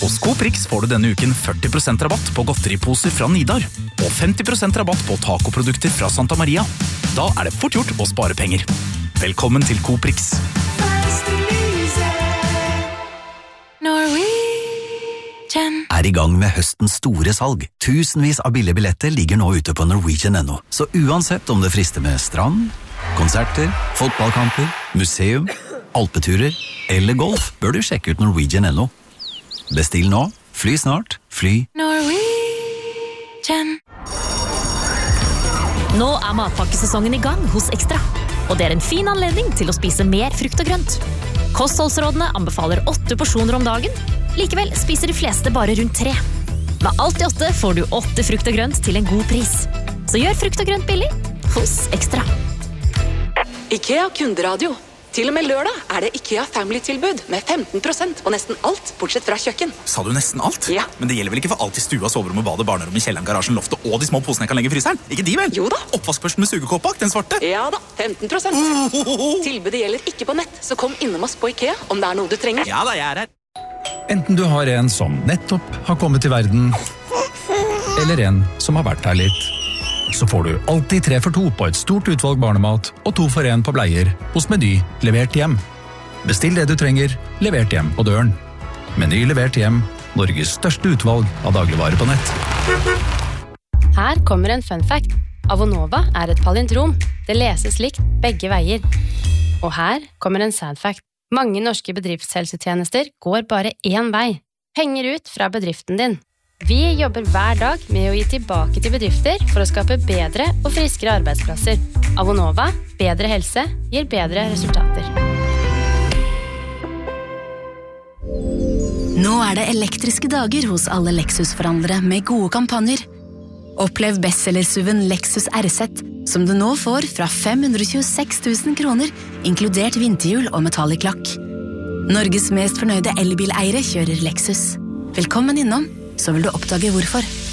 Hos Coop Rix får du denne uken 40% rabatt på godteriposer fra Nidar, og 50% rabatt på tacoprodukter fra Santa Maria. Da er det fort gjort å spare penger. Velkommen til Coop Rix. Er i gang med høstens store salg. Tusenvis av billige billetter ligger nå ute på Norwegian.no. Så uansett om det frister med strand, konserter, fotballkamper, museum, alpeturer eller golf, bør du sjekke ut Norwegian.no. Bestill nå, fly snart, fly Norwegian. Nå er matpakkesesongen i gang hos Ekstra, og det er en fin anledning til å spise mer frukt og grønt. Kostholdsrådene anbefaler 8 porsjoner om dagen. Likevel spiser de fleste bare rundt 3. Med alt i 8 får du 8 frukt og grønt til en god pris. Så gjør frukt og grønt billig hos Ekstra. IKEA kunderadio. Til og med lørdag er det IKEA Family-tilbud med 15% på nesten alt, bortsett fra kjøkken. Sa du nesten alt? Ja. Men det gjelder vel ikke for alt i stua, soverommet, badet, barnerommet, kjelleren, garasjen, loftet og de små posene jeg kan legge i fryseren? Ikke de vel? Jo da. Oppvaskbørsten med sugekåp bak, den svarte? Ja da, 15%. Tilbudet gjelder ikke på nett, så kom innom oss på IKEA om det er noe du trenger. Ja da, jeg er her. Enten du har en som nettopp har kommet til verden, eller en som har vært her litt, så får du alltid 3 for 2 på et stort utvalg barnemat og 2 for 1 på bleier hos Meny levert hjem. Bestill det du trenger, levert hjem på døren. Meny levert hjem, Norges største utvalg av dagligvarer på nett. Her kommer en fun fact. Avonova er et palindrom. Det leses likt begge veier. Og her kommer en sad fact. Mange norske bedriftshelsetjenester går bare én vei. Penger ut fra bedriften din. Vi jobber hver dag med å gi tilbake til bedrifter for å skape bedre og friskere arbeidsplasser. Avonova, bedre helse, gir bedre resultater. Nå er det elektriske dager hos alle Lexus-forhandlere med gode kampanjer. Opplev bestsellersuven Lexus RZ, som du nå får fra 526 000 kroner, inkludert vinterhjul og metallic lakk. Norges mest fornøyde elbileiere kjører Lexus. Velkommen innom, så vil du oppdage hvorfor.